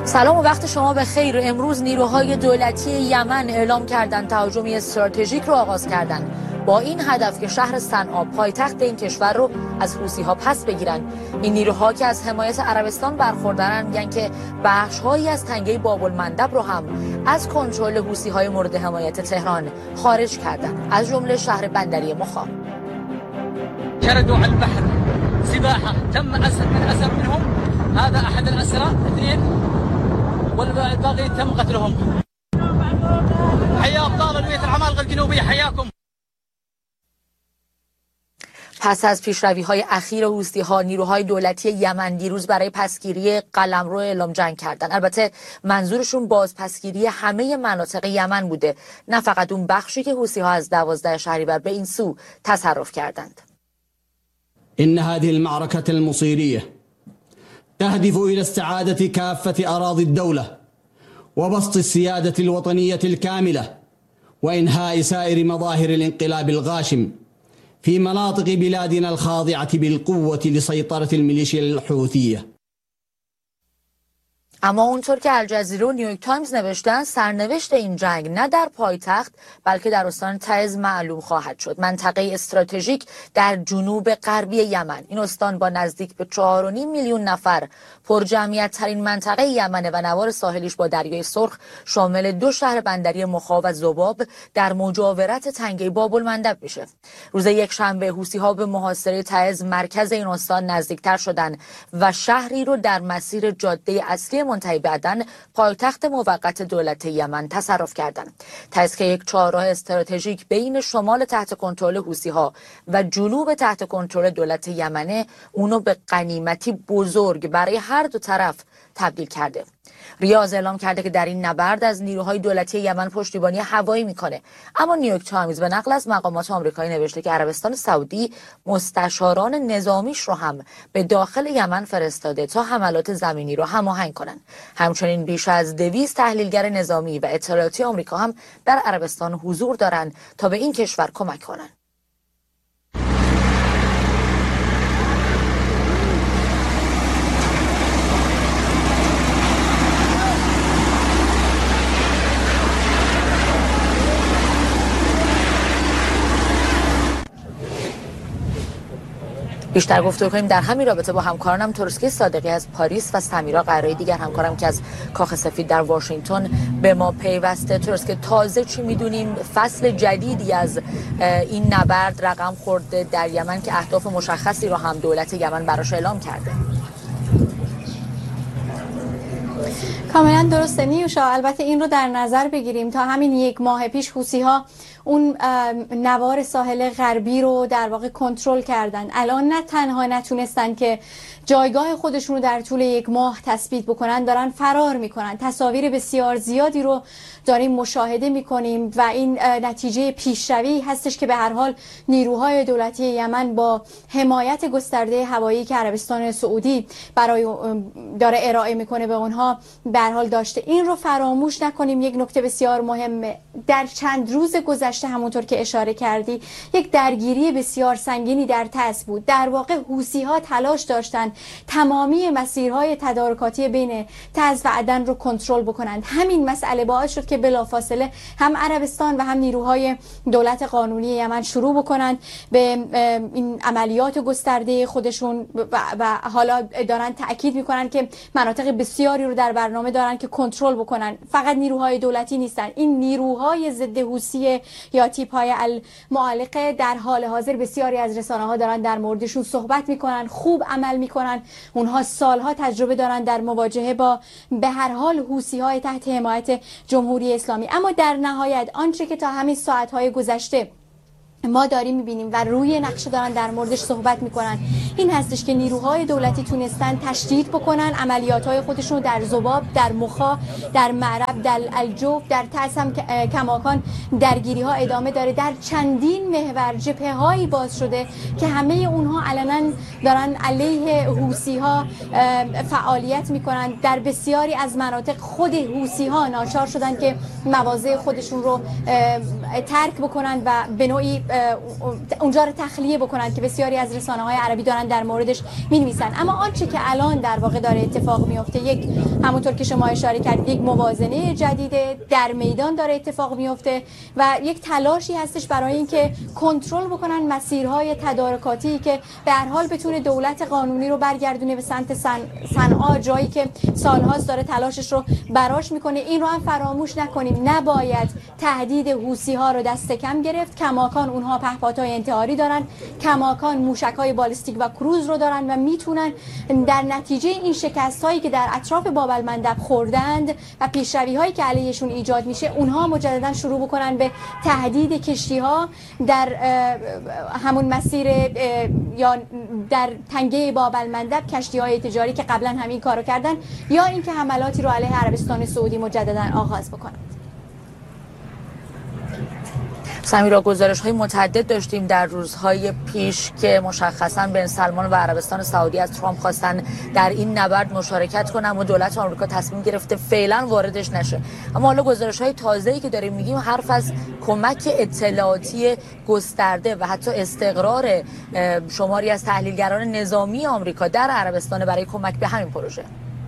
سلام و وقت شما به خیر. امروز نیروهای دولتی یمن اعلام کردند تهاجمی استراتژیک رو آغاز کردند با این هدف که شهر صنعا پایتخت این کشور رو از حوثی‌ها پس بگیرن. این نیروها که از حمایت عربستان برخوردارن میگن که بخش‌هایی از تنگه باب المندب رو هم از کنترل حوثی‌های مورد حمایت تهران خارج کردن، از جمله شهر بندری مخا. شردوا على البحر سباحة تم أسر منهم هذا أحد الأسرى 2 والباقي تم قتلهم. حيا أبطال الولايات العمالقة الجنوبية حياكم. پس از پیشروی‌های اخیر حوثی‌ها، نیروهای دولتی یمن دیروز برای پسگیری قلمرو اعلام جنگ کردند. البته منظورشون بازپسگیری همه مناطق یمن بوده، نه فقط اون بخشی که حوثی‌ها از 12 شهریور به این سو تصرف کردند. إن هذه المعركة المصيرية تهدف إلى استعادة كافة أراضي الدولة وبسط السيادة الوطنية الكاملة وإنهاء سائر مظاهر الانقلاب الغاشم في مناطق بلادنا الخاضعة بالقوة لسيطرة الميليشيا الحوثية. اما اونطور که الجزیره و نیویورک تایمز نوشتن، سرنوشت این جنگ نه در پایتخت بلکه در استان تعز معلوم خواهد شد، منطقه استراتژیک در جنوب غربی یمن. این استان با نزدیک به 4.5 میلیون نفر پر جمعیت ترین منطقه یمنه و نوار ساحلیش با دریای سرخ شامل 2 شهر بندری مخا و ذباب در مجاورت تنگه باب المندب میشه. روز یکشنبه حوثی‌ها به محاصره تعز مرکز این استان نزدیکتر شدن و شهری رو در مسیر جاده اصلی منتهی به عدن، پایتخت موقت دولت یمن، تصرف کردند. تعز که یک چهارراه استراتژیک بین شمال تحت کنترل حوثی‌ها و جنوب تحت کنترل دولت یمنه، اونو به غنیمتی بزرگ برای هر دو طرف تبدیل کرده. ریاض اعلام کرده که در این نبرد از نیروهای دولتی یمن پشتیبانی هوایی میکنه. اما نیویورک تایمز به نقل از مقامات آمریکایی نوشته که عربستان سعودی مستشاران نظامیش رو هم به داخل یمن فرستاده تا حملات زمینی رو هماهنگ کنن. همچنین بیش از 200 تحلیلگر نظامی و اطلاعاتی آمریکا هم در عربستان حضور دارن تا به این کشور کمک کنن. بیشتر گفتگو کنیم در همین رابطه با همکارانم ترسکی صادقی از پاریس و سمیرا قرایی، دیگر همکارم که از کاخ سفید در واشنگتن به ما پیوسته. ترسکی تازه چی میدونیم؟ فصل جدیدی از این نبرد رقم خورده در یمن که اهداف مشخصی رو هم دولت یمن براش اعلام کرده. کاملا درسته نیوشا. البته این رو در نظر بگیریم تا همین 1 ماه پیش حوثی‌ها اون نوار ساحل غربی رو در واقع کنترل کردن. الان نه تنها نتونستن که جایگاه خودشون رو در طول 1 ماه تثبیت بکنن، دارن فرار میکنن. تصاویر بسیار زیادی رو داریم مشاهده میکنیم و این نتیجه پیشروی هستش که به هر حال نیروهای دولتی یمن با حمایت گسترده هوایی که عربستان سعودی برای داره ارائه میکنه به اونها به هر حال داشته. این رو فراموش نکنیم. یک نکته بسیار مهمه، در چند روز گذشته همونطور که اشاره کردی یک درگیری بسیار سنگینی در تعز بود. در واقع حوثی‌ها تلاش داشتن تمامی مسیرهای تدارکاتی بین تعز و عدن رو کنترل بکنند. همین مسئله باعث شد که بلافاصله هم عربستان و هم نیروهای دولت قانونی یمن شروع بکنند به این عملیات گسترده خودشون و حالا دارن تأکید میکنن که مناطق بسیاری رو در برنامه دارن که کنترل بکنن. فقط نیروهای دولتی نیستن، این نیروهای ضد حوثی یا تیپ‌های المعلقه در حال حاضر بسیاری از رسانه‌ها دارن در موردشون صحبت میکنن، خوب عمل میکنن. اونها سالها تجربه دارن در مواجهه با به هر حال حوثی‌های تحت حمایت جمهوری اسلامی. اما در نهایت آنچه که تا همین ساعت‌های گذشته ما داریم میبینیم و روی نقشه دارن در موردش صحبت میکنن این هستش که نیروهای دولتی تونستن تشدید بکنن عملیاتهای خودشون در ذباب، در مخا، در معرب، در الجوف، در تعز هم کماکان درگیری ها ادامه داره. در چندین محور جبهه هایی باز شده که همه اونها علنا دارن علیه حوثی ها فعالیت میکنن. در بسیاری از مناطق خود حوثی ها ناچار شدن که مواضع خودشون رو ترک بکنن و به نوعی اونجا رو تخلیه بکنن که بسیاری از رسانه‌های عربی دارن در موردش می‌نویسن. اما آنچه که الان در واقع داره اتفاق میفته، یک همونطور که شما اشاره کردید یک موازنه جدید در میدان داره اتفاق میفته و یک تلاشی هستش برای اینکه کنترل بکنن مسیرهای تدارکاتی که به هر حال بتونه دولت قانونی رو برگردونه به سمت صنعا، جایی که سالهاست داره تلاشش رو براش میکنه. این رو هم فراموش نکنیم، نباید تهدید حوثی‌ها رو دست کم گرفت. کماکان اونها پهپادهای انتحاری دارن، کماکان موشک‌های بالستیک و کروز رو دارن و میتونن در نتیجه این شکست‌هایی که در اطراف باب المندب خوردند و پیشروی‌هایی که علیهشون ایجاد میشه، اونها مجددا شروع بکنن به تهدید کشتی‌ها در همون مسیر یا در تنگه باب المندب، کشتی‌های تجاری که قبلا همین کارو کردن، یا اینکه حملاتی رو علیه عربستان سعودی مجددا آغاز بکنند. سمیرا، گزارش‌های متعدد داشتیم در روزهای پیش که مشخصاً بن سلمان و عربستان سعودی از ترامپ خواستن در این نبرد مشارکت کنن و دولت آمریکا تصمیم گرفته فعلا واردش نشه. اما حالا گزارش‌های تازه‌ای که داریم میگیم حرف از کمک اطلاعاتی گسترده و حتی استقرار شماری از تحلیلگران نظامی آمریکا در عربستان برای کمک به همین پروژه.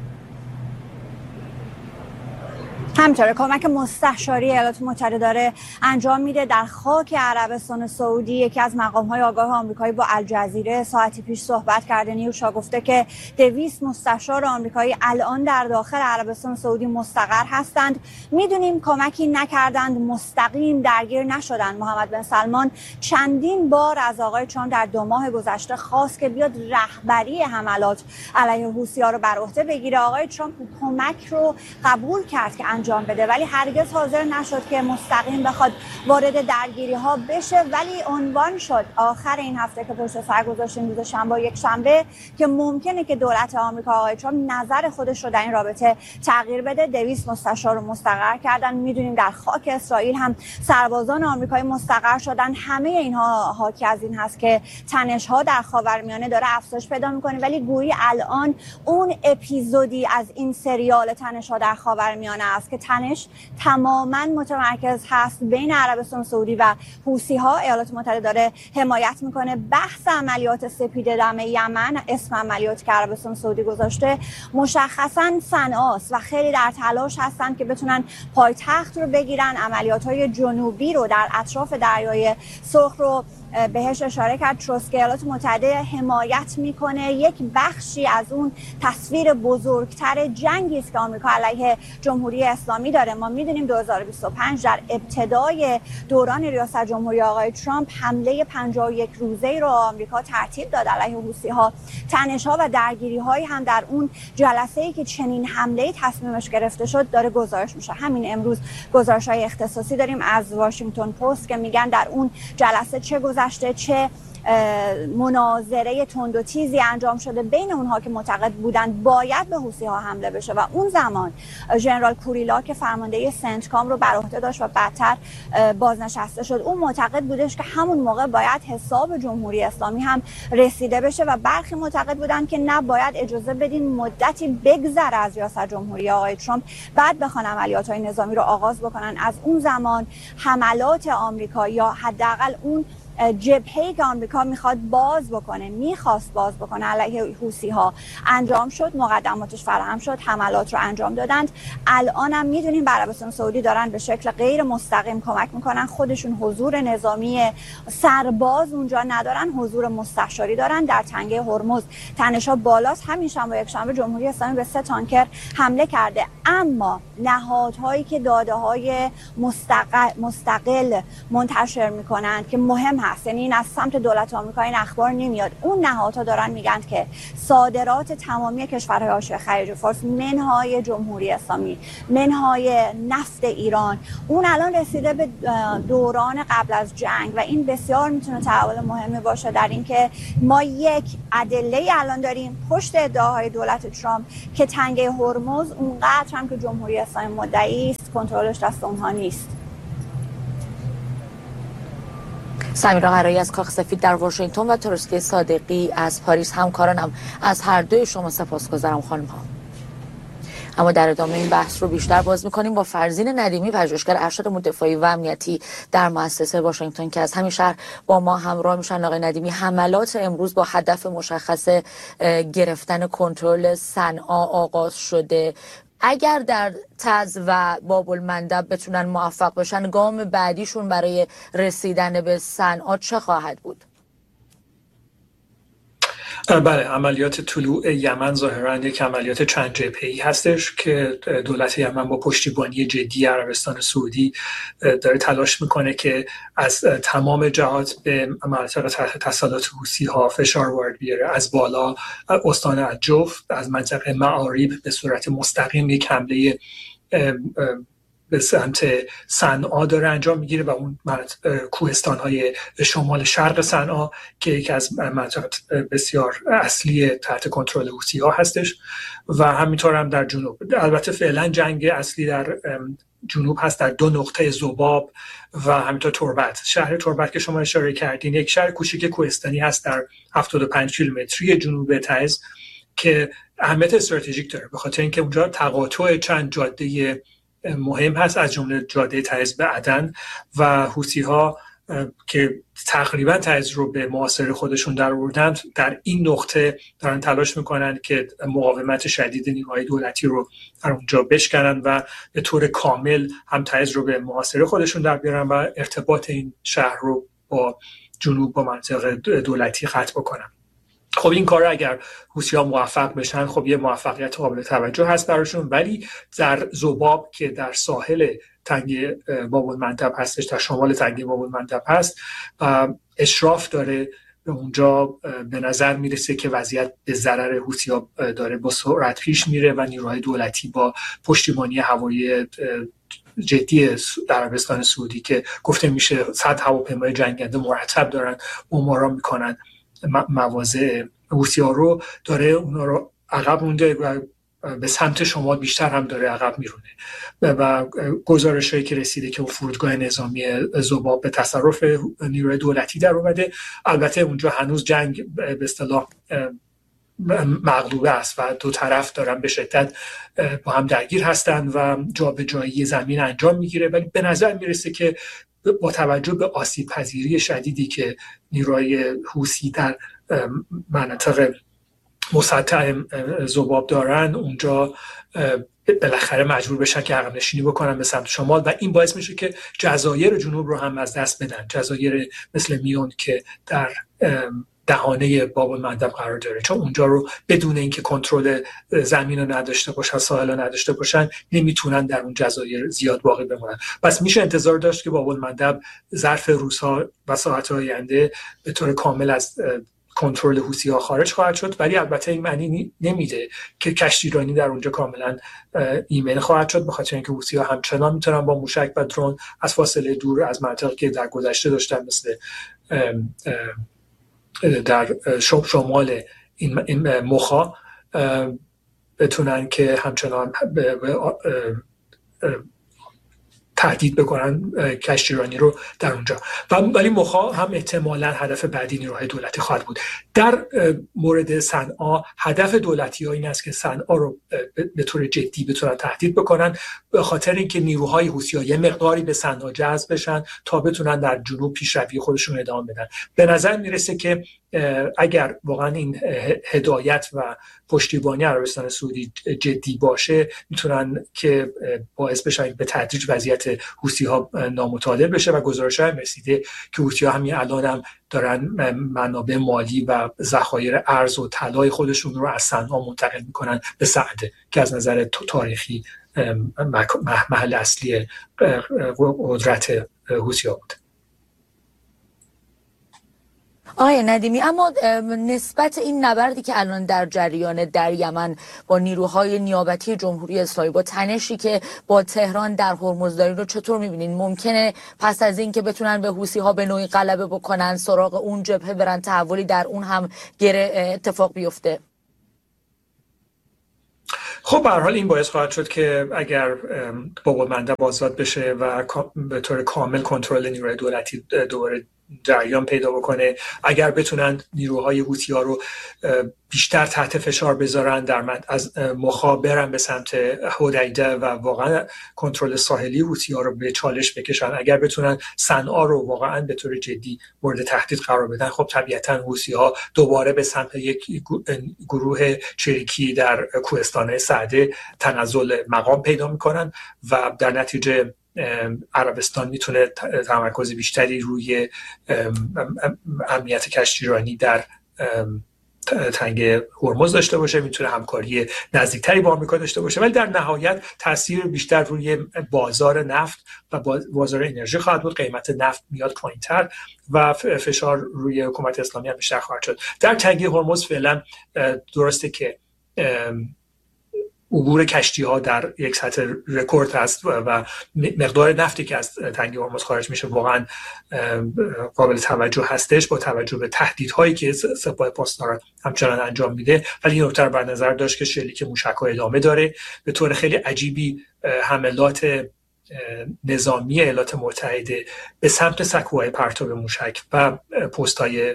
همینطوره، کمک مستشاری ایالات متحده داره انجام میده در خاک عربستان سعودی. یکی از مقام‌های آگاه آمریکایی با الجزیره ساعتی پیش صحبت کرده. نیوشا گفته که 200 مستشار آمریکایی الان در داخل عربستان سعودی مستقر هستند. میدونیم کمکی نکردند، مستقیم درگیر نشدند. محمد بن سلمان چندین بار از آقای ترامپ در 2 ماه گذشته خواست که بیاد رهبری حملات علیه حوثی‌ها رو بر عهده بگیره. آقای ترامپ کمک رو قبول کرد که انجام بده، ولی هرگز حاضر نشد که مستقیم بخواد وارد درگیری ها بشه. ولی عنوان شد آخر این هفته که پشت سر گذاشتیم، روز شنبه و یک شنبه، که ممکنه که دولت آمریکا آقای ترامپ نظر خودش رو در این رابطه تغییر بده. 200 مستشار رو مستقر کردن. میدونیم در خاک اسرائیل هم سربازان آمریکایی مستقر شدن. همه اینها حاکی از این هست که تنش ها در خاورمیانه داره افزایش پیدا میکنه، ولی گویی الان اون اپیزودی از این سریال تنش ها در خاورمیانه است که تنش تماما متمرکز هست بین عربستان سعودی و حوثی‌ها. ایالات متحده داره حمایت میکنه. بحث عملیات سپید دم یمن، اسم عملیاتی که عربستان سعودی گذاشته مشخصا صنعاست و خیلی در تلاش هستند که بتونن پایتخت رو بگیرن. عملیات‌های جنوبی رو در اطراف دریای سرخ رو بهش اشاره کرد تروسک. ایالات متحده حمایت میکنه. یک بخشی از اون تصویر بزرگتر جنگی است که آمریکا علیه جمهوری اسلامی داره. ما میدونیم 2025 در ابتدای دوران ریاست جمهوری آقای ترامپ حمله 51 روزه‌ای رو آمریکا ترتیب داد علیه حوثی‌ها. تنش‌ها و درگیری‌هایی هم در اون جلسه‌ای که چنین حمله‌ای تصمیمش گرفته شد داره گزارش میشه. همین امروز گزارش‌های اختصاصی داریم از واشنگتن پست که میگن در اون جلسه چه گذشته، چه مناظره تند و تیزی انجام شده بین اونها که معتقد بودند باید به حوثی‌ها حمله بشه و اون زمان ژنرال کوریلا که فرمانده سنتکام رو بر عهده داشت و بعدتر بازنشسته شد، اون معتقد بودش که همون موقع باید حساب جمهوری اسلامی هم رسیده بشه و برخی معتقد بودند که نه، باید اجازه بدین مدتی بگذره از ریاست جمهوری آقای ترامپ بعد بخوان عملیات‌های نظامی رو آغاز بکنن. از اون زمان حملات آمریکا یا حداقل اون جبهه‌ای که آمریکا میخواست باز بکنه علیه حوثی‌ها انجام شد، مقدماتش فراهم شد، حملات رو انجام دادند. الان هم میدونیم به عربستان سعودی دارن به شکل غیر مستقیم کمک میکنن. خودشون حضور نظامی سرباز اونجا ندارن، حضور مستشاری دارن. در تنگه هرمز تنش‌ها بالاست. همین شنبه و یک شنبه جمهوری اسلامی به 3 تانکر حمله کرده، اما نهادهایی که داده‌های مستقل منتشر میکنند که مهم هست، یعنی این از سمت دولت آمریکا این اخبار نمیاد، اون نهادها دارن میگن که صادرات تمامی کشورهای حاشیه خلیج فارس منهای جمهوری اسلامی، منهای نفت ایران، اون الان رسیده به دوران قبل از جنگ و این بسیار میتونه تحول مهمی باشه در اینکه ما یک ادله الان داریم پشت ادعاهای دولت ترامپ که تنگه هرمز اونقدر هم که جمهوری اسلامی مدعی است کنترلش دست اونها نیست. سمیرا قرایی از کاخ سفید در واشنگتن و تروسک صادقی از پاریس، همکارانم از هر دوی شما سپاسگزارم خانم ها. اما در ادامه این بحث رو بیشتر باز میکنیم با فرزین ندیمی، پژوهشگر ارشد مدافعی و امنیتی در مؤسسه واشنگتن که از همین شهر با ما همراه میشن. آقای ندیمی، حملات امروز با هدف مشخص گرفتن کنترل صنعا آغاز شده. اگر در تعز و باب المندب بتونن موفق بشن، گام بعدیشون برای رسیدن به صنعا چه خواهد بود؟ بله، عملیات طلوع یمن ظاهراً یک عملیات چند جبهه‌ای هستش که دولت یمن با پشتیبانی جدی عربستان سعودی داره تلاش میکنه که از تمام جهات به مناطق تحت تسلط حوثی‌ها فشار وارد بیاره. از بالا استان الجوف، از منطقه معاریب به صورت مستقیم یک حمله به سمت صنعا داره انجام میگیره و اون کوهستان‌های شمال شرق صنعا که یکی از مناطق بسیار اصلی تحت کنترل حوثی‌ها هستش و همینطور هم در جنوب. البته فعلا جنگ اصلی در جنوب هست، در دو نقطه ذباب و همینطور تربت. شهر تربت که شما اشاره کردین یک شهر کوچیک کوهستانی هست در 75 کیلومتری جنوب تعز که اهمیت استراتژیک داره به خاطر اینکه اونجا تقاطع چند جاده مهم هست، از جمله جاده تعز به عدن و حوثی‌ها که تقریبا تعز رو به محاصره خودشون در آوردن در این نقطه دارن تلاش میکنن که مقاومت شدید نیروهای دولتی رو در اونجا بشکنن و به طور کامل هم تعز رو به محاصره خودشون در بیارن و ارتباط این شهر رو با جنوب با منطقه دولتی قطع بکنن. خب این کار اگر حوثی‌ها موفق بشن خب یه موفقیت قابل توجه هست براشون، ولی در ذباب که در ساحل تنگه باب المندب هستش، در شمال تنگه باب المندب هست و اشراف داره به اونجا، به نظر میرسه که وضعیت به ضرر حوثی‌ها داره با سرعت پیش میره و نیروهای دولتی با پشتیبانی هوایی جدی در عربستان سعودی که گفته میشه 100 هواپیمای جنگنده مرتب دارن بمباران میکنن مواضع حوثی‌ها رو، داره اونا رو عقب مونده و به سمت شمال بیشتر هم داره عقب میرونه و گزارش‌هایی که رسیده که فرودگاه نظامی ذباب به تصرف نیروی دولتی در اومده. البته اونجا هنوز جنگ به اصطلاح مغلوبه است و دو طرف دارن به شدت با هم درگیر هستن و جابجایی زمین انجام میگیره، ولی به نظر میرسه که با توجه به آسیب پذیری شدیدی که نیروهای حوثی در مناطق مسطح ذباب دارن، اونجا بالاخره مجبور بشن که عقب نشینی بکنن به سمت شمال و این باعث میشه که جزایر جنوب رو هم از دست بدن. جزایر مثل میون که در دهانه باب المندب قرار داره، چون اونجا رو بدون اینکه کنترل زمین رو نداشته باشن، ساحل رو نداشته باشن، نمیتونن در اون جزایر زیاد باقی بمونن. پس میشه انتظار داشت که باب المندب ظرف روزها و ساعت‌های آینده به طور کامل از کنترل حوثی‌ها خارج خواهد شد، ولی البته این معنی نمیده که کشتیرانی در اونجا کاملا ایمن خواهد شد، به خاطر اینکه حوثی‌ها همچنان میتونن با موشک و درون از فاصله دور از مناطقی که در گذشته داشتن مثل در شمال این مخا بتونن که همچنان تهدید بکنن کشتیرانی رو در اونجا. ولی مخا هم احتمالاً هدف بعدی نیروهای دولتی خواهد بود. در مورد صنعا هدف دولتی‌ها این است که صنعا رو به طور جدی بتونن تهدید بکنن، به خاطر اینکه نیروهای حوثی‌ها یه مقداری به صنعا جذب بشن تا بتونن در جنوب پیشروی خودشون ادامه بدن. به نظر میرسه که اگر واقعا این هدایت و پشتیبانی عربستان سعودی جدی باشه، میتونن که باعث بشن به تدریج وضعیت حوثی‌ها نامطالب بشه و گزارش‌ها هم رسیده که حوثی‌ها همین الان هم دارن منابع مالی و ذخایر ارز و طلای خودشون رو از صنعا منتقل میکنن به سعده که از نظر تاریخی محل اصلی قدرت حوثی‌ها بود. آقای ندیمی، اما نسبت این نبردی که الان در جریان در یمن با نیروهای نیابتی جمهوری اسلامی، با تنشی که با تهران در هرمز دارین رو چطور می‌بینین؟ ممکنه پس از این که بتونن به حوثی‌ها به نوعی غلبه بکنن سراغ اون جبهه برن، تحولی در اون هم اتفاق بیفته؟ خب به هر حال این باعث خواهد شد که اگر باب المندب آزاد بشه و به طور کامل کنترل نیروهای دولتی دوباره جریان پیدا بکنه. اگر بتونن نیروهای هوتی‌ها رو بیشتر تحت فشار بذارن، از مخابرن به سمت حدیده و واقعا کنترل ساحلی هوتی‌ها رو به چالش بکشن، اگر بتونن صنعا رو واقعا به طور جدی مورد تهدید قرار بدن، خب طبیعتاً هوتی‌ها دوباره به سمت یک گروه چریکی در کوهستان سعده تنزل مقام پیدا میکنن و در نتیجه عربستان میتونه تمرکز بیشتری روی امنیت کشتیرانی در تنگ هرمز داشته باشه، میتونه همکاری نزدیکتری با آمریکا داشته باشه، ولی در نهایت تاثیر بیشتر روی بازار نفت و بازار انرژی خواهد بود. قیمت نفت میاد پایینتر و فشار روی حکومت اسلامی هم بیشتر خواهد شد. در تنگ هرمز فعلا درسته که عبور کشتی‌ها در یک سطح رکورد هست و مقدار نفتی که از تنگ هرمز خارج میشه واقعا قابل توجه هستش با توجه به تهدیدهایی که سپاه پاسداران همچنان انجام میده. ولی این نکته رو در نظر داشت که شلیک موشک‌ها ادامه داره. به طور خیلی عجیبی حملات نظامی ایالات متحده به سمت سکوهای پرتاب موشک و پست‌های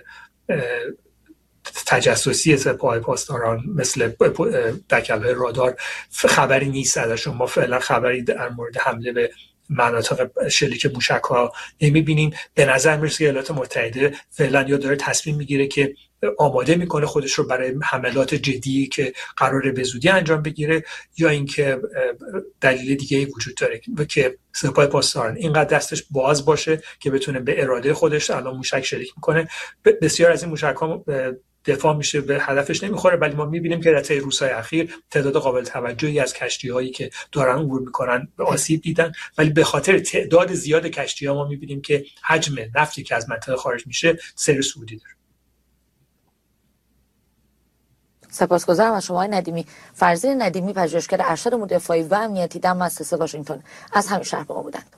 تجسسی سپاه پاسداران مثل دکل‌های رادار خبری نیست ازشون. ما فعلا خبری در مورد حمله به مناطق شلیک موشک‌ها نمی‌بینیم. به نظر میرسه که ایالات متحده فعلا یا داره تصمیم میگیره که آماده میکنه خودش رو برای حملات جدی که قراره به زودی انجام بگیره، یا اینکه دلیل دیگه‌ای وجود داره که سپاه پاسداران اینقدر دستش باز باشه که بتونه به اراده خودش الان موشک شلیک میکنه. بسیار از این موشک‌ها دفاع میشه، به هدفش نمیخوره، ولی ما میبینیم که در طی روزهای اخیر تعداد قابل توجهی از کشتی‌هایی که دارن عبور میکنن به آسیب دیدن، ولی به خاطر تعداد زیاد کشتی‌ها ما میبینیم که حجم نفتی که از منطقه خارج میشه سیر صعودی داره. سپاسگزارم از شما ندیمی. فرزین ندیمی، پژوهشگر ارشد امور دفاعی و امنیتی در مؤسسه واشنگتن از همین شهر با ما بودند.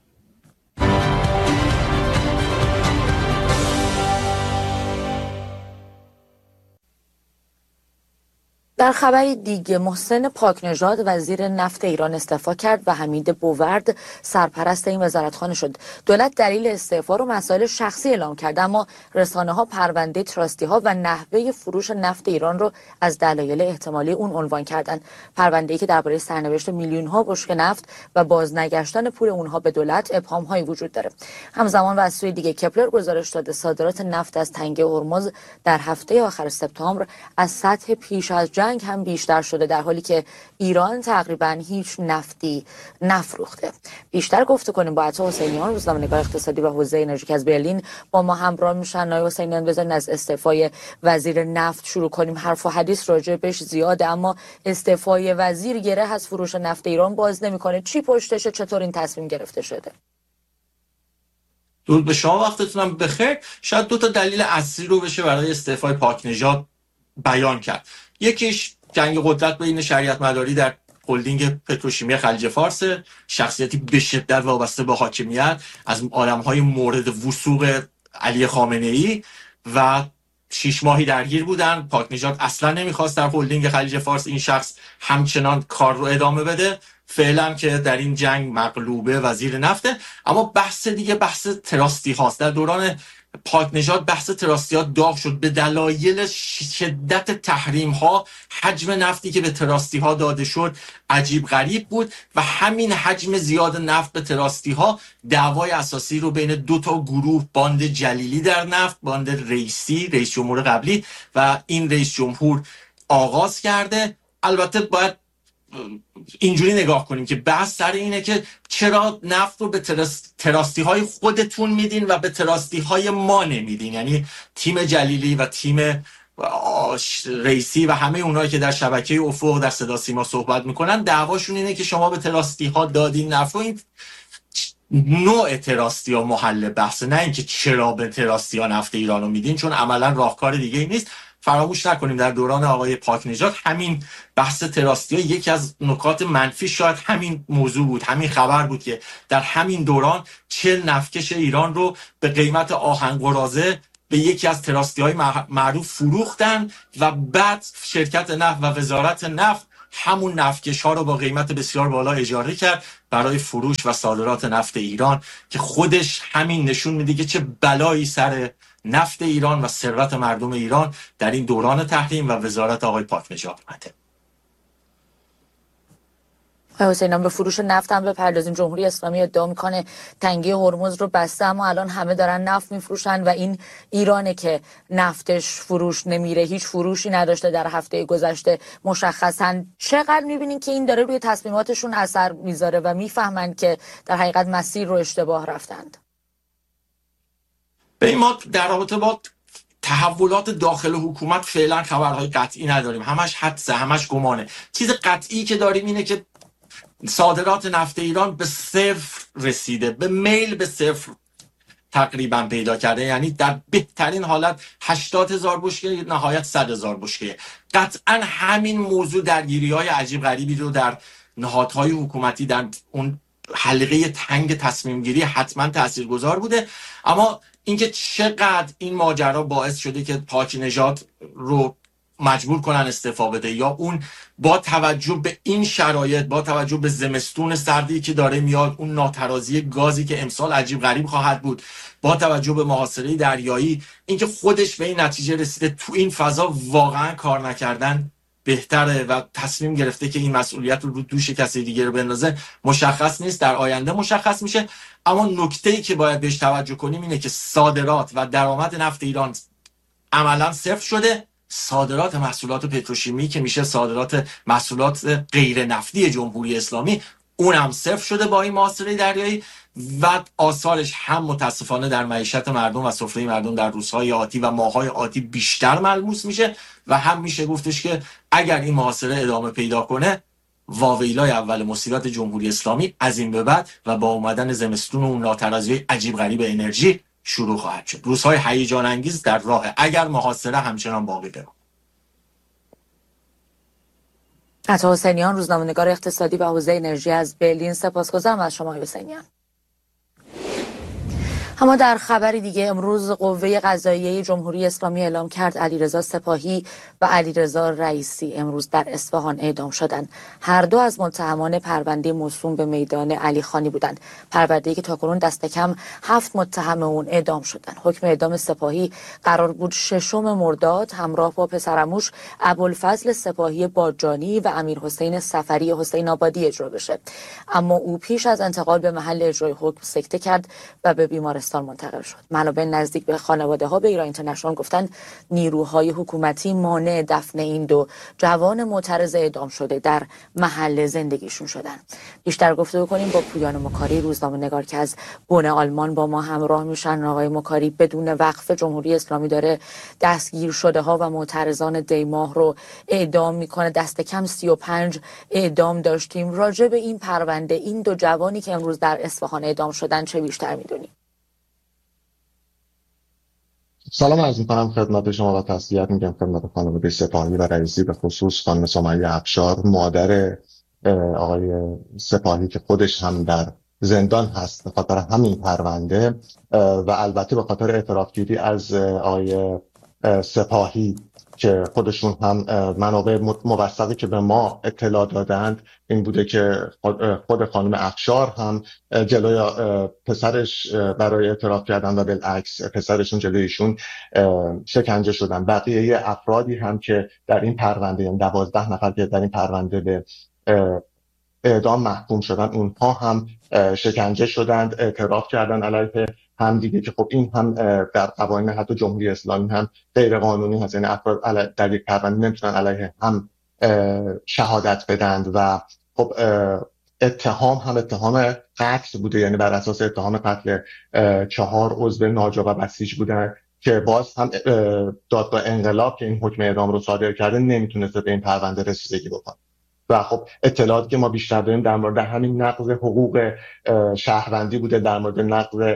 در خبری دیگه، محسن پاکنژاد وزیر نفت ایران استعفا کرد و حمید بوورد سرپرست این وزارتخانه شد. دولت دلیل استعفا رو مسائل شخصی اعلام کرد، اما رسانه‌ها پرونده تراستی‌ها و نحوه فروش نفت ایران رو از دلایل احتمالی اون عنوان کردن. پرونده‌ای که درباره سرنوشت میلیون‌ها بشکه نفت و بازنگشتن پول اونها به دولت ابهام‌هایی وجود داره. همزمان و از سوی دیگه کپلر گزارش داده صادرات نفت از تنگه هرمز در هفته آخر سپتامبر از سطح پیش از جنگ هم بیشتر شده، در حالی که ایران تقریبا هیچ نفتی نفروخته. بیشتر گفته کنیم با عطا حسینیان، روزنامه‌نگار اقتصادی و حوزه انرژی که از برلین با ما همراه میشن. آقای حسینیان، بذارین از استعفای وزیر نفت شروع کنیم. حرف و حدیث راجع بهش زیاده، اما استعفای وزیر گره از فروش نفت ایران باز نمیکنه. چی پشتشه؟ چطور این تصمیم گرفته شده؟ درود به شما، وقتتونم بخیر. شاید دو تا دلیل اصلی رو بشه برای استعفای پاکنژاد بیان کرد. یکیش جنگ قدرت بین شریعت مداری در هلدینگ پتروشیمی خلیج فارس، شخصیتی به شدت وابسته به حاکمیت، از آدم‌های مورد وثوق علی خامنه‌ای و 6 ماهی درگیر بودن. پاکنژاد اصلا نمیخواست در هلدینگ خلیج فارس این شخص همچنان کار رو ادامه بده. فعلا که در این جنگ مغلوبه وزیر نفته. اما بحث دیگه بحث تراستی هاست. در دوران پاکنژاد بحث تراستیات داغ شد به دلایل شدت تحریم ها. حجم نفتی که به تراستی ها داده شد عجیب غریب بود و همین حجم زیاد نفت به تراستی ها دعوای اساسی رو بین دو تا گروه، باند جلیلی در نفت، باند رئیسی، رئیس جمهور قبلی و این رئیس جمهور آغاز کرده. البته باید اینجوری نگاه کنیم که بحث سر اینه که چرا نفت رو به تراستی های خودتون میدین و به تراستی های ما نمیدین. یعنی تیم جلیلی و تیم رئیسی و همه اونایی که در شبکه افق در صدا سیما صحبت میکنن دعواشون اینه که شما به تراستی ها دادین نفت رو. این نوع تراستی ها محل بحثه، نه اینکه چرا به تراستی ها نفت ایران رو میدین، چون عملا راهکار دیگه ای نیست. فراموش نکنیم در دوران آقای پاکنژاد همین بحث تراستی‌ها یکی از نکات منفی شاید همین موضوع بود، همین خبر بود که در همین دوران 40 نفتکش ایران رو به قیمت آهن قراضه به یکی از تراستی‌های معروف فروختن و بعد شرکت نفت و وزارت نفت همون نفتکش‌ها رو با قیمت بسیار بالا اجاره کرد برای فروش و صادرات نفت ایران که خودش همین نشون میده که چه بلایی سر نفت ایران و ثروت مردم ایران در این دوران تحریم و وزارت آقای پاکنژاد اومده. حسین، به فروش نفت هم بپردازیم. جمهوری اسلامی ادعا میکنه تنگی هرمز رو بسته، اما الان همه دارن نفت میفروشن و این ایرانه که نفتش فروش نمیره، هیچ فروشی نداشته در هفته گذشته. مشخصا چقدر میبینین که این داره روی تصمیماتشون اثر میذاره و میفهمن که در حقیقت مسیر رو اشتباه رفتند؟ به این ما در رابطه با تحولات داخل حکومت فعلا خبرهای قطعی نداریم، همش حدسه، همش گمانه. چیز قطعی که داریم اینه که صادرات نفت ایران به صفر رسیده، به میل به صفر تقریبا پیدا کرده، یعنی در بهترین حالت 80,000 بشکه، نهایت 100,000 بشکه. قطعا همین موضوع درگیری‌های عجیب غریبی رو در نهادهای حکومتی در اون حلقه تنگ تصمیم گیری حتما تاثیرگذار بوده. اما اینکه چقدر این ماجرا باعث شده که پاکنژاد رو مجبور کنن استعفا بده، یا اون با توجه به این شرایط، با توجه به زمستون سردی که داره میاد، اون ناترازی گازی که امسال عجیب غریب خواهد بود، با توجه به محاصره دریایی، اینکه خودش به این نتیجه رسیده تو این فضا واقعا کار نکردن بهتره و تصمیم گرفته که این مسئولیت رو دوش کسی دیگه رو بندازه، مشخص نیست، در آینده مشخص میشه. اما نکته‌ای که باید بهش توجه کنیم اینه که صادرات و درآمد نفت ایران عملاً صفر شده. صادرات محصولات پتروشیمی که میشه صادرات محصولات غیر نفتی جمهوری اسلامی، اونم صفر شده با این محاصره دریایی و آثارش هم متاسفانه در معیشت مردم و سفره مردم در روزهای آتی و ماههای آتی بیشتر ملموس میشه و هم میشه گفتش که اگر این محاصره ادامه پیدا کنه، واویلای اول مصیبت جمهوری اسلامی از این به بعد و با اومدن زمستون و اون ناترازی عجیب غریب انرژی شروع خواهد شد. روزهای هیجان انگیز در راه اگر محاصره همچنان باقی بماند. عطا حسینیان، روزنامه‌نگار اقتصادی و حوزه انرژی از برلین، سپاسگزارم از شما حسینیان. اما در خبری دیگه، امروز قوه قضاییه جمهوری اسلامی اعلام کرد علیرضا سپاهی و علیرضا رئیسی امروز در اصفهان اعدام شدند. هر دو از متهمان پرونده موسوم به میدان علی خانی بودند. پرونده‌ای که تاکنون دست کم 7 متهم اون اعدام شدند. حکم اعدام سپاهی قرار بود 6 مرداد همراه با پسرعموش ابوالفضل سپاهی باجانی و امیرحسین سفری حسین آبادی اجرا بشه، اما او پیش از انتقال به محل اجرای حکم سکته کرد و به بیمارستان منتقل شد. منابع نزدیک به خانواده ها به ایران اینترنشنال گفتند نیروهای حکومتی مانع دفن این دو جوان معترض اعدام شده در محل زندگیشون شدن. بیشتر گفتگو کنیم با پویان مکاری، روزنامه‌نگار که از بن آلمان با ما همراه میشن. آقای مکاری، بدون وقف جمهوری اسلامی داره دستگیر شده ها و معترضان دیماه رو اعدام میکنه. دست کم 35 اعدام داشتیم. راجع به این پرونده، این دو جوانی که امروز در اصفهان اعدام شدن، چه بیشتر میدونیم؟ سلام عرض می‌کنم خدمت شما و تسلیت میگم خدمت خانواده سپاهی و رئیسی، به خصوص خانم سمیه افشار، مادر آقای سپاهی که خودش هم در زندان هست به خاطر همین پرونده و البته به خاطر اعترافگیری از آقای سپاهی که خودشون هم منابع موثقی که به ما اطلاع دادند این بوده که خود خانم افشار هم جلوی پسرش برای اعتراف کردن و بالعکس پسرشون جلویشون شکنجه شدن. بقیه افرادی هم که در این پرونده، یعنی 12 نفر که در این پرونده به اعدام محکوم شدن، اونها هم شکنجه شدند، اعتراف کردن علیه هم دیگه که خب این هم در قوانین حتی جمهوری اسلامی هم غیر قانونی هست، یعنی افراد در یک پرونده نمیتونن علیه هم شهادت بدند و خب اتهام قتل بوده، یعنی بر اساس اتهام قتل 4 عضو ناجا و بسیج بودن که باز هم دادگاه انقلاب که این حکم اعدام رو صادر کرده نمیتونسته به این پرونده رسیدگی بکنه. و خب اطلاعاتی که ما بیشتر داریم در مورد همین نقض حقوق شهروندی بوده، در مورد نقض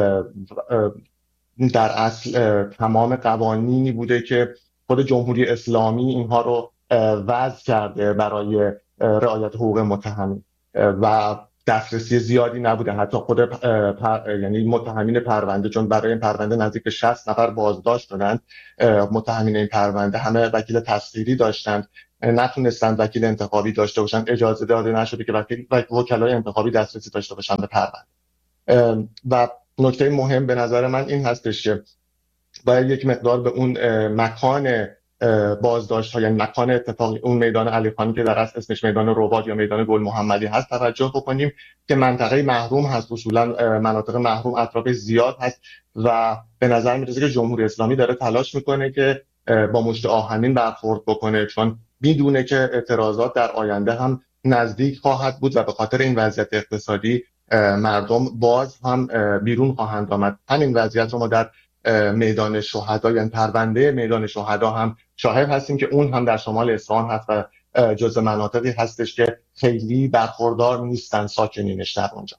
در اصل تمام قوانینی بوده که خود جمهوری اسلامی اینها رو وضع کرده برای رعایت حقوق متهمین و دسترسی زیادی نبوده. حتی خود یعنی متهمین پرونده، چون برای این پرونده نزدیک به 60 نفر بازداشت شدند، متهمین این پرونده همه وکیل تصدیری داشتند نتونستند وکیل انتخابی داشته باشن، اجازه داده نشده که وکلای انتخابی دسترسی داشته باشن به پرونده. و نکته مهم به نظر من این هستش که باید یک مقدار به اون مکان بازداشت ها، یعنی مکان اتفاقی اون میدان علیخانی که در اصل اسمش میدان رباط یا میدان گل محمدی هست توجه بکنیم که منطقه محروم هست، اصولا مناطق محروم اطراف زیاد هست و به نظر میرسه که جمهوری اسلامی داره تلاش میکنه که با مشت آهنین برخورد بکنه، چون میدونه که اعتراضات در آینده هم نزدیک خواهد بود و به خاطر این وضعیت اقتصادی مردم باز هم بیرون خواهند آمد. همین وضعیت رو ما در میدان شهدا، یعنی پرونده میدان شهدا هم شاهد هستیم که اون هم در شمال اصفهان هست و جزء مناطقی هستش که خیلی برخوردار نیستن ساکنینش در اونجا.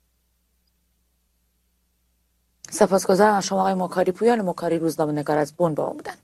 سپاسگزارم از شما آقای مکاری. پویان مکاری، روزنامه‌نگار از بن با ما بودن.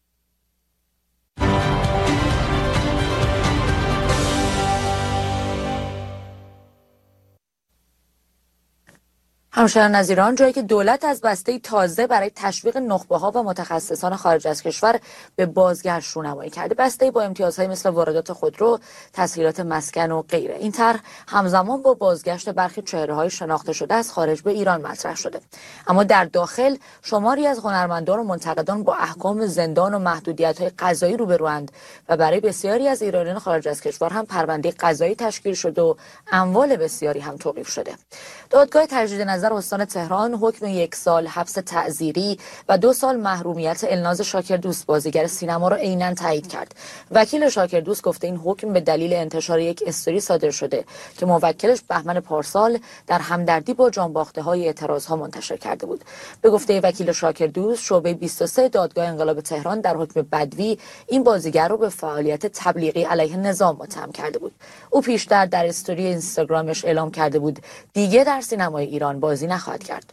همچنان از ایران، جایی که دولت از بسته تازه برای تشویق نخبه‌ها و متخصصان خارج از کشور به بازگشت رونمایی کرده. بسته با امتیازهای مثل واردات خودرو، تسهیلات مسکن و غیره. این طرح همزمان با بازگشت برخی چهره‌های شناخته شده از خارج به ایران مطرح شده. اما در داخل شماری از هنرمندان و منتقدان با احکام زندان و محدودیت‌های قضایی روبروند و برای بسیاری از ایرانیان خارج از کشور هم پرونده قضایی تشکیل شده و اموال بسیاری هم توقیف شده. دادگاه تجدید نظر استان تهران حکم 1 سال حبس تعزیری و 2 سال محرومیت الناز شاکردوست بازیگر سینما را عیناً تایید کرد. وکیل شاکردوست گفته این حکم به دلیل انتشار یک استوری صادر شده که موکلش بهمن پارسال در همدردی با جانباخته‌های اعتراض‌ها منتشر کرده بود. به گفته وکیل شاکردوست، شعبه 23 دادگاه انقلاب تهران در حکم بدوی این بازیگر را به فعالیت تبلیغی علیه نظام متهم کرده بود. او پیشتر در استوری اینستاگرامش اعلام کرده بود دیگه در سینمای ایران بازی نخواهد کرد.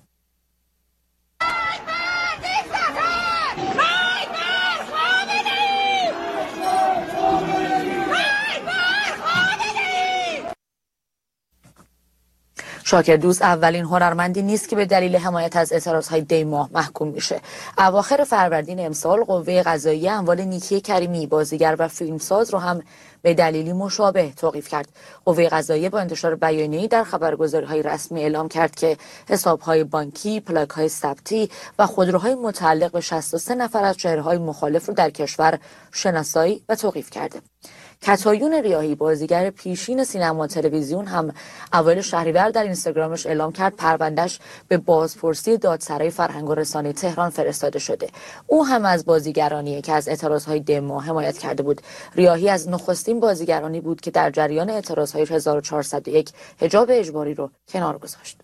شاکردوست اولین هنرمندی نیست که به دلیل حمایت از اعتراضهای دی ماه محکوم میشه. اواخر فروردین امسال قوه قضاییه اموال نیکی کریمی بازیگر و فیلمساز رو هم به دلیلی مشابه توقیف کرد. قوه قضاییه با انتشار بیانیه‌ای در خبرگزاری‌های رسمی اعلام کرد که حساب‌های بانکی، پلاک‌های ثبتی و خودروهای متعلق به 63 نفر از چهره‌های مخالف رو در کشور شناسایی و توقیف کرده. کتایون ریاحی بازیگر پیشین سینما و تلویزیون هم اوایل شهریور در اینستاگرامش اعلام کرد پروندهش به بازپرسی دادسرای فرهنگ و رسانه تهران فرستاده شده. او هم از بازیگرانیه که از اعتراضهای دما حمایت کرده بود. ریاحی از نخستین بازیگرانی بود که در جریان اعتراضهای 1401 حجاب اجباری رو کنار گذاشت.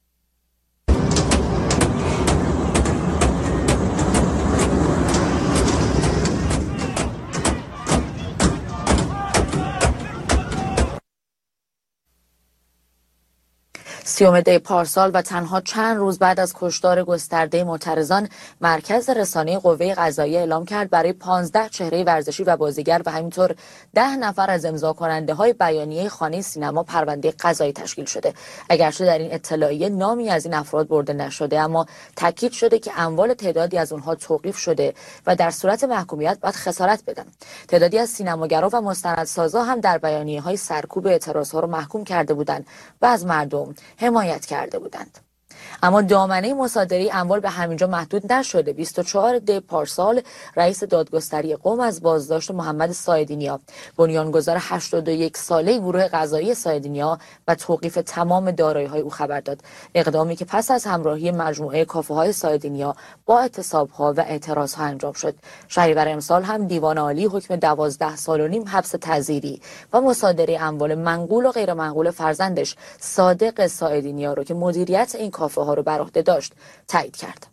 سیوم دی پارسال و تنها چند روز بعد از کشتار گسترده معترضان، مرکز رسانه قوه قضاییه اعلام کرد برای 15 چهره ورزشی و بازیگر و همینطور 10 نفر از امضا کننده های بیانیه خانه سینما پرونده قضایی تشکیل شده. اگرچه در این اطلاعیه نامی از این افراد برده نشده، اما تاکید شده که اموال تعدادی از اونها توقیف شده و در صورت محکومیت باید خسارت بدن. تعدادی از سینماگرا و مستندسازا هم در بیانیه های سرکوب اعتراضها رو محکوم کرده بودند و از مردم حمایت کرده بودند. اما دامنه مصادره اموال به همینجا محدود نشده. 24 دی پارسال رئیس دادگستری قم از بازداشت محمد صایدی‌نیا، بنیانگذار 81 ساله گروه قضایی صایدی‌نیا و توقیف تمام دارایی‌های او خبر داد. اقدامی که پس از همراهی مجموعه کافه‌های صایدی‌نیا با اعتصاب‌ها و اعتراض‌ها انجام شد. شهریور امسال هم دیوان عالی حکم 12 سال و نیم حبس تعزیری و مصادره اموال منقول و غیر منقول فرزندش صادق صایدی‌نیا رو که مدیریت این کافه ها رو بر عهده داشت تایید کرد.